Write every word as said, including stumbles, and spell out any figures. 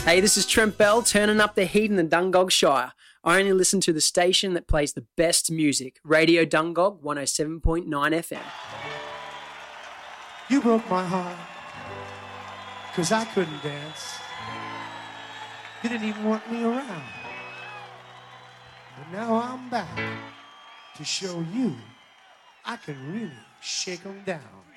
Hey, this is Trent Bell, turning up the heat in the Dungog Shire. I only listen to the station that plays the best music, Radio Dungog one oh seven point nine F M. You broke my heart, cause I couldn't dance. You didn't even want me around. But now I'm back to show you I can really shake 'em down.